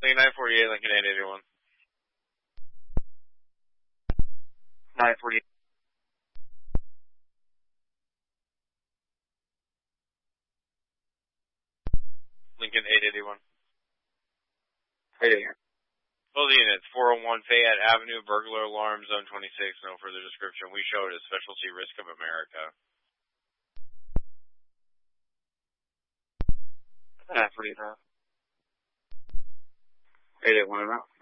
Lincoln 948, Lincoln 881. 948. Lincoln 881. 881. Well, the units, 401 Fayette Avenue, burglar alarm, zone 26, no further description. We showed it, Specialty Risk of America. 948. 881 about.